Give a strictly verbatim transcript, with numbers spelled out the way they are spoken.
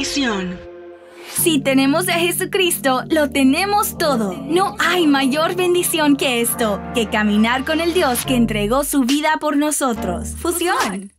bendición. Si tenemos a Jesucristo, lo tenemos todo. No hay mayor bendición que esto, que caminar con el Dios que entregó su vida por nosotros. Fusión.